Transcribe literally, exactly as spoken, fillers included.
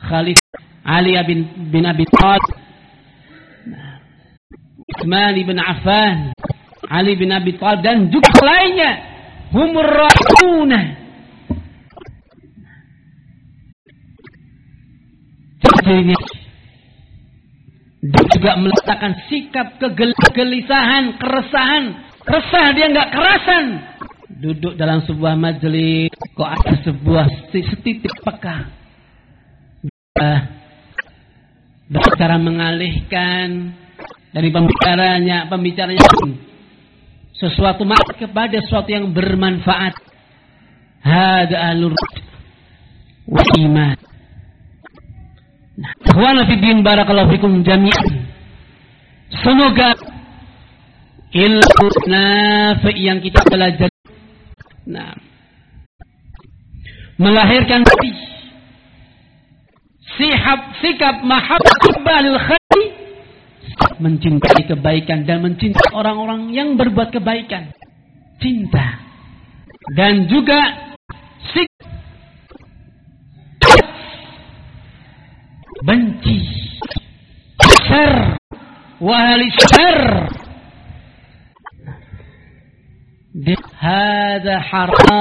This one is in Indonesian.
Khalifah Ali bin, bin Abi Thalib, Utsman bin Affan, Ali bin Abi Thalib dan juga lainnya. Humur rasuluna. Jadinya dia juga meletakkan sikap kegelisahan, keresahan. Resah dia enggak kerasan. Duduk dalam sebuah majelis, kok ada sebuah setitik peka. Uh, berbicara mengalihkan dari pembicaranya, pembicaranya sesuatu makna kepada sesuatu yang bermanfaat. Hada alur wa iman. Nah, ikhwan fillah barakallahu fikum jami'an. Semoga ilmu nafi' yang kita belajar, nah, melahirkan sikap sikap mahabbah lil khair, mencintai kebaikan dan mencintai orang-orang yang berbuat kebaikan. Cinta. Dan juga sikap benci syarr wa ahli syarr. Hada haram